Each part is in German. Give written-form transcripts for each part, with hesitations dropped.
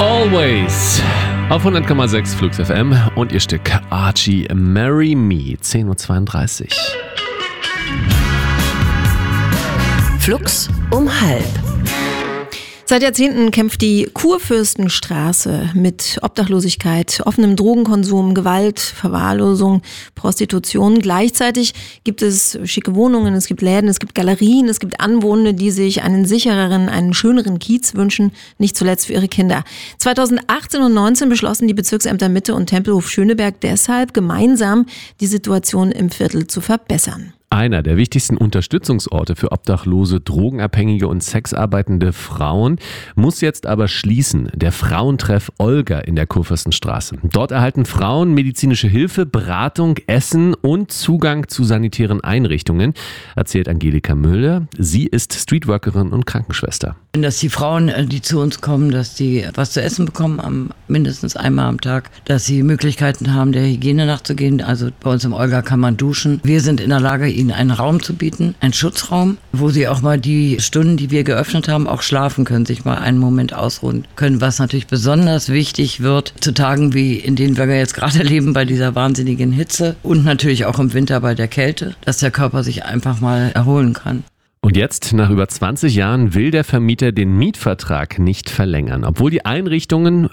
Always auf 100,6 Flux FM und ihr Stück Archie Marry Me, 10.32 Uhr. Flux um halb. Seit Jahrzehnten kämpft die Kurfürstenstraße mit Obdachlosigkeit, offenem Drogenkonsum, Gewalt, Verwahrlosung, Prostitution. Gleichzeitig gibt es schicke Wohnungen, es gibt Läden, es gibt Galerien, es gibt Anwohner, die sich einen sichereren, einen schöneren Kiez wünschen, nicht zuletzt für ihre Kinder. 2018 und 2019 beschlossen die Bezirksämter Mitte und Tempelhof-Schöneberg deshalb gemeinsam die Situation im Viertel zu verbessern. Einer der wichtigsten Unterstützungsorte für obdachlose, drogenabhängige und sexarbeitende Frauen muss jetzt aber schließen. Der Frauentreff Olga in der Kurfürstenstraße. Dort erhalten Frauen medizinische Hilfe, Beratung, Essen und Zugang zu sanitären Einrichtungen, erzählt Angelika Müller. Sie ist Streetworkerin und Krankenschwester. Dass die Frauen, die zu uns kommen, dass die was zu essen bekommen, mindestens einmal am Tag, dass sie Möglichkeiten haben, der Hygiene nachzugehen. Also bei uns im Olga kann man duschen. Wir sind in der Lage, ihnen einen Raum zu bieten, einen Schutzraum, wo sie auch mal die Stunden, die wir geöffnet haben, auch schlafen können, sich mal einen Moment ausruhen können, was natürlich besonders wichtig wird zu Tagen wie in denen wir jetzt gerade leben, bei dieser wahnsinnigen Hitze und natürlich auch im Winter bei der Kälte, dass der Körper sich einfach mal erholen kann. Und jetzt, nach über 20 Jahren, will der Vermieter den Mietvertrag nicht verlängern. Obwohl die Einrichtung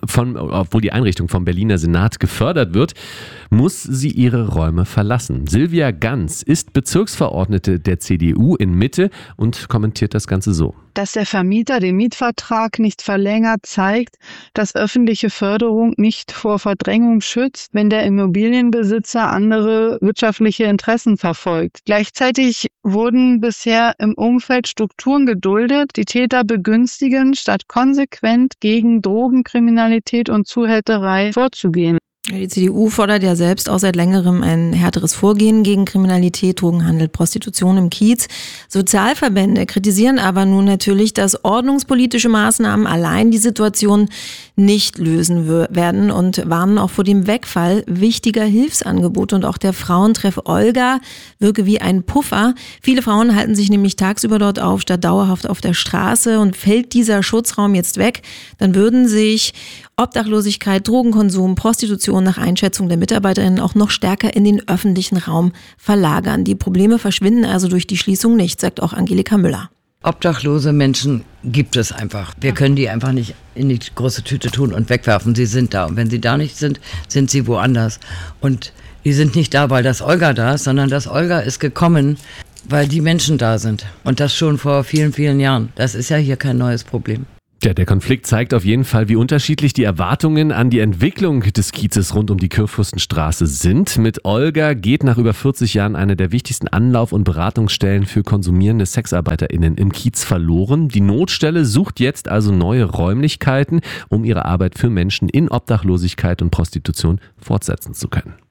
vom Berliner Senat gefördert wird, muss sie ihre Räume verlassen. Silvia Ganz ist Bezirksverordnete der CDU in Mitte und kommentiert das Ganze so. Dass der Vermieter den Mietvertrag nicht verlängert, zeigt, dass öffentliche Förderung nicht vor Verdrängung schützt, wenn der Immobilienbesitzer andere wirtschaftliche Interessen verfolgt. Gleichzeitig wurden bisher im Umfeld Strukturen geduldet, die Täter begünstigen, statt konsequent gegen Drogenkriminalität und Zuhälterei vorzugehen. Die CDU fordert ja selbst auch seit längerem ein härteres Vorgehen gegen Kriminalität, Drogenhandel, Prostitution im Kiez. Sozialverbände kritisieren aber nun natürlich, dass ordnungspolitische Maßnahmen allein die Situation nicht lösen werden und warnen auch vor dem Wegfall wichtiger Hilfsangebote. Und auch der Frauentreff Olga wirke wie ein Puffer. Viele Frauen halten sich nämlich tagsüber dort auf, statt dauerhaft auf der Straße. Und fällt dieser Schutzraum jetzt weg, dann würden sich Obdachlosigkeit, Drogenkonsum, Prostitution nach Einschätzung der Mitarbeiterinnen auch noch stärker in den öffentlichen Raum verlagern. Die Probleme verschwinden also durch die Schließung nicht, sagt auch Angelika Müller. Obdachlose Menschen gibt es einfach. Wir können die einfach nicht in die große Tüte tun und wegwerfen. Sie sind da. Und wenn sie da nicht sind, sind sie woanders. Und die sind nicht da, weil das Olga da ist, sondern das Olga ist gekommen, weil die Menschen da sind. Und das schon vor vielen, vielen Jahren. Das ist ja hier kein neues Problem. Ja, der Konflikt zeigt auf jeden Fall, wie unterschiedlich die Erwartungen an die Entwicklung des Kiezes rund um die Kurfürstenstraße sind. Mit Olga geht nach über 40 Jahren eine der wichtigsten Anlauf- und Beratungsstellen für konsumierende SexarbeiterInnen im Kiez verloren. Die Notstelle sucht jetzt also neue Räumlichkeiten, um ihre Arbeit für Menschen in Obdachlosigkeit und Prostitution fortsetzen zu können.